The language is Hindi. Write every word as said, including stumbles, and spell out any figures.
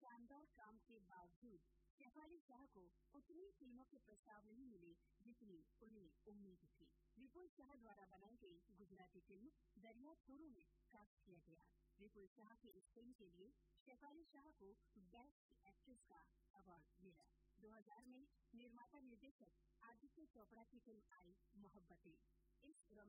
शानदार काम के बावजूद शेफाली शाह को उतनी फिल्मों के प्रस्ताव नहीं मिले जितनी उन्हें उम्मीद थी। विपुल शाह द्वारा बनाई गई गुजराती फिल्म दरिया चूरू में कास्ट किया गया। विपुल शाह की इस फिल्म के लिए शेफाली शाह को बेस्ट एक्ट्रेस का अवार्ड मिला। दो हज़ार में निर्माता निर्देशक आदित्य चोपड़ा की फिल्म आई मोहब्बतें। इस